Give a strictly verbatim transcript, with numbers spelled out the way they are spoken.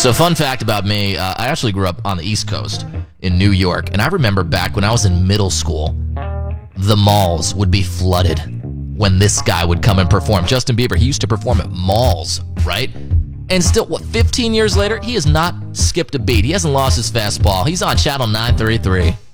So fun fact about me, uh, I actually grew up on the East Coast in New York, and I remember back when I was in middle school, the malls would be flooded when this guy would come and perform. Justin Bieber, he used to perform at malls, right? And still, what, fifteen years later, he has not skipped a beat. He hasn't lost his fastball. He's on Channel nine thirty-three.